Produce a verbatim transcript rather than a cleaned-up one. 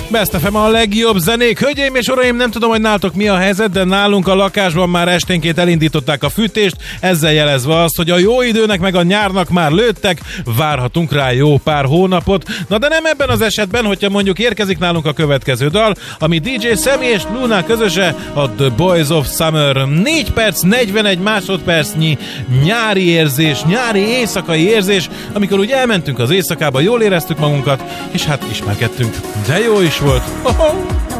Best ef em a legjobb zenék. Hölgyeim és uraim, nem tudom, hogy nálatok mi a helyzet, de nálunk a lakásban már esténként elindították a fűtést, ezzel jelezve azt, hogy a jó időnek meg a nyárnak már lőttek, várhatunk rá jó pár hónapot. Na de nem ebben az esetben, hogyha mondjuk érkezik nálunk a következő dal, ami dé dzsé Sammy és Luna közöse, a The Boys of Summer. négy perc, negyvenegy másodpercnyi nyári érzés, nyári éjszakai érzés, amikor úgy elmentünk az éjszakába, jól éreztük magunkat, és hát ismerkedtünk. De jó is volt. Ho-ho!